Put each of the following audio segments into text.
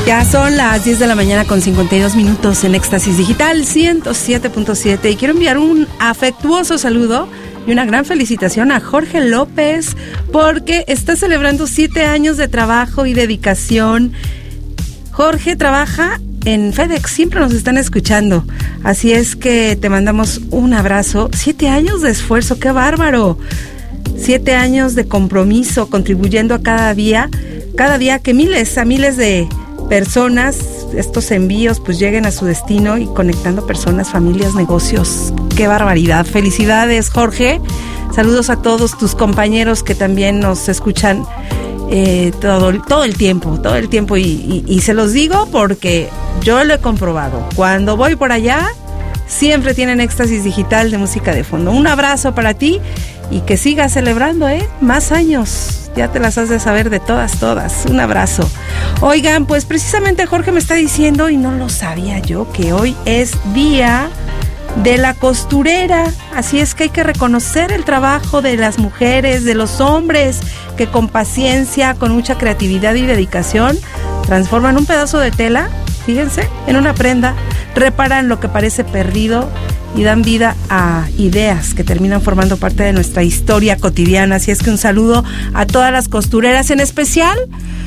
Ya son las 10 de la mañana con 52 minutos en Éxtasis Digital 107.7 y quiero enviar un afectuoso saludo y una gran felicitación a Jorge López porque está celebrando 7 años de trabajo y dedicación. Jorge trabaja en FedEx, siempre nos están escuchando, así es que te mandamos un abrazo. 7 años de esfuerzo, qué bárbaro. 7 años de compromiso, contribuyendo a cada día que miles de personas, estos envíos pues lleguen a su destino y conectando personas, familias, negocios. ¡Qué barbaridad! Felicidades, Jorge. Saludos a todos tus compañeros que también nos escuchan todo el tiempo y se los digo porque yo lo he comprobado. Cuando voy por allá siempre tienen Éxtasis Digital de música de fondo. Un abrazo para ti y que sigas celebrando, más años. Ya te las has de saber de todas. Un abrazo. Oigan, pues precisamente Jorge me está diciendo, y no lo sabía yo, que hoy es día de la costurera. Así es que hay que reconocer el trabajo de las mujeres, de los hombres, que con paciencia, con mucha creatividad y dedicación, transforman un pedazo de tela, fíjense, en una prenda, reparan lo que parece perdido y dan vida a ideas que terminan formando parte de nuestra historia cotidiana. Así es que un saludo a todas las costureras, en especial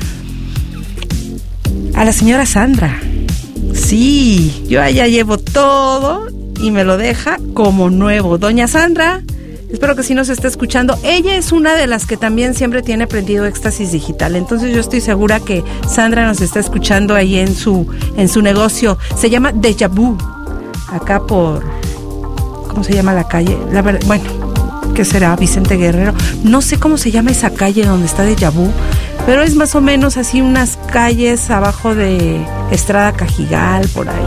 a la señora Sandra. Sí, yo allá llevo todo y me lo deja como nuevo. Doña Sandra, espero que sí nos esté escuchando. Ella es una de las que también siempre tiene prendido Éxtasis Digital. Entonces yo estoy segura que Sandra nos está escuchando ahí en su negocio. Se llama Deja Vu. Acá por... ¿cómo se llama la calle? Bueno, ¿qué será? Vicente Guerrero. No sé cómo se llama esa calle donde está Deja Vu, pero es más o menos así unas calles abajo de Estrada Cajigal, por ahí.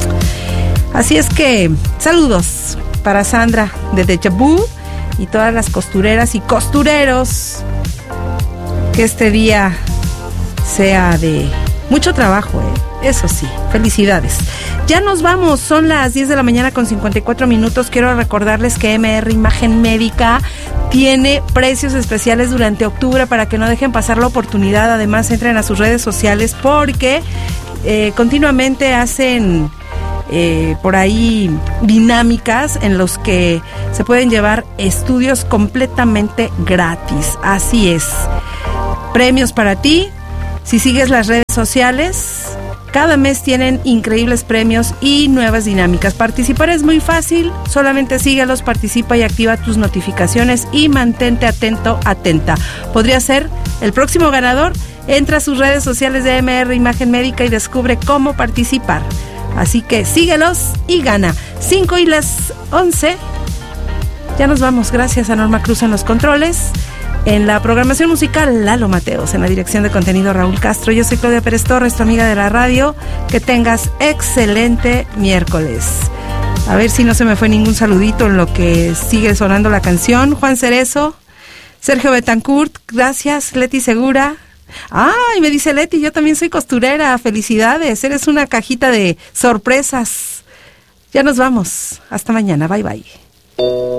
Así es que, saludos para Sandra de Deja Vu y todas las costureras y costureros. Que este día sea de mucho trabajo, Eso sí, felicidades. Ya nos vamos, son las 10 de la mañana con 54 minutos. Quiero recordarles que MR Imagen Médica tiene precios especiales durante octubre para que no dejen pasar la oportunidad. Además, entren a sus redes sociales porque continuamente hacen por ahí dinámicas en los que se pueden llevar estudios completamente gratis. Así es. Premios para ti. Si sigues las redes sociales, cada mes tienen increíbles premios y nuevas dinámicas. Participar es muy fácil, solamente síguelos, participa y activa tus notificaciones y mantente atenta. Podría ser el próximo ganador. Entra a sus redes sociales de MR Imagen Médica y descubre cómo participar. Así que síguelos y gana. 5:11. Ya nos vamos. Gracias a Norma Cruz en los controles. En la programación musical, Lalo Mateos. En la dirección de contenido, Raúl Castro. Yo soy Claudia Pérez Torres, tu amiga de la radio. Que tengas excelente miércoles. A ver si no se me fue ningún saludito en lo que sigue sonando la canción. Juan Cerezo, Sergio Betancourt, gracias. Leti Segura. Ay, me dice Leti, yo también soy costurera. Felicidades, eres una cajita de sorpresas. Ya nos vamos. Hasta mañana. Bye, bye.